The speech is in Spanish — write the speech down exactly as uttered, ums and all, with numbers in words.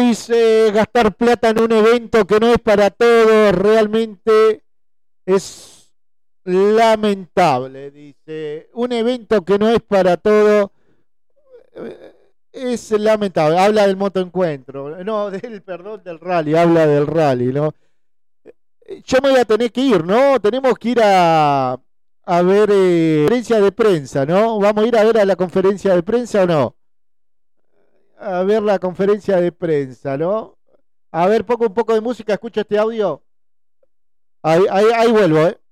dice, gastar plata en un evento que no es para todos, realmente es lamentable. Dice, un evento que no es para todos eh, es lamentable. Habla del motoencuentro, no, del, perdón, del rally, habla del rally, ¿no? Yo me voy a tener que ir, ¿no? Tenemos que ir a, a ver eh, conferencia de prensa, ¿no? ¿Vamos a ir a ver a la conferencia de prensa o no? A ver la conferencia de prensa, ¿no? A ver, pongo un poco de música, escucho este audio. Ahí, ahí, ahí vuelvo, ¿eh?